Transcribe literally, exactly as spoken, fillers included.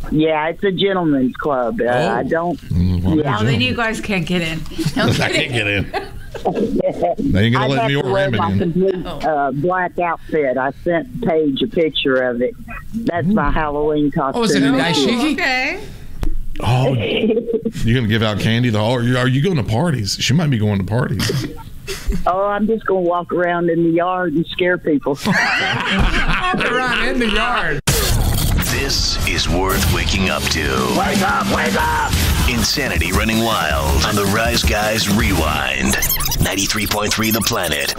Yeah, it's a gentleman's club. Uh, Oh. I don't. Mm, well, Yeah. Oh, then you guys can't get in. No I kidding. can't get in. They ain't gonna I'd let have me to or wear Raymond my in. complete uh, black outfit. I sent Paige a picture of it. That's my Halloween costume. Oh, is it a dashiki? Okay. Oh, you gonna give out candy? The whole, are you, are you going to parties? She might be going to parties. Oh, I'm just going to walk around in the yard and scare people. Around in the yard. This is worth waking up to. Wake up, wake up! Insanity Running Wild on the Rise Guys Rewind. ninety-three point three The Planet.